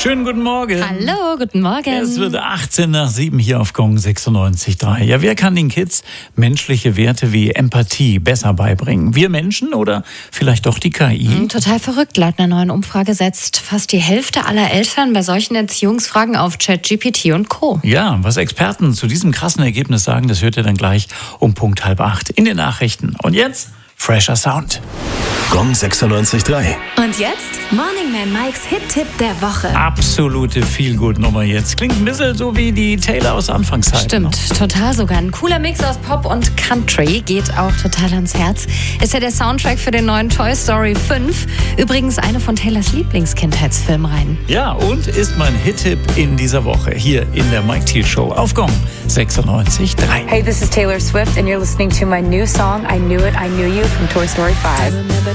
Schönen guten Morgen. Hallo, guten Morgen. Es wird 18 nach 7 hier auf Gong 96.3. Ja, wer kann den Kids menschliche Werte wie Empathie besser beibringen? Wir Menschen oder vielleicht doch die KI? Total verrückt. Laut einer neuen Umfrage setzt fast die Hälfte aller Eltern bei solchen Erziehungsfragen auf ChatGPT und Co. Ja, was Experten zu diesem krassen Ergebnis sagen, das hört ihr dann gleich um Punkt 7:30 in den Nachrichten. Und jetzt fresher Sound. Gong 96.3. Und jetzt Morning Man Mikes Hit-Tipp der Woche. Absolute Feel-Good-Nummer jetzt. Klingt ein bisschen so wie die Taylor aus Anfangszeit. Stimmt, total sogar. Ein cooler Mix aus Pop und Country geht auch total ans Herz. Ist ja der Soundtrack für den neuen Toy Story 5. Übrigens eine von Taylors Lieblingskindheitsfilmreihen. Ja, und ist mein Hit-Tipp in dieser Woche hier in der Mike Thiel Show auf Gong 96.3. Hey, this is Taylor Swift and you're listening to my new song, I Knew It, I Knew You from Toy Story 5.